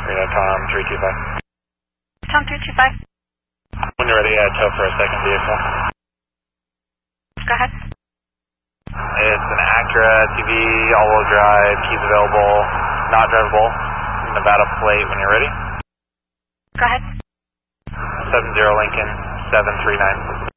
Tom 325. Tom 325. When you're ready, tow for a second vehicle. Go ahead. It's an Acura TV, all-wheel drive, keys available, not drivable, Nevada plate when you're ready. Go ahead. 70 Lincoln 739.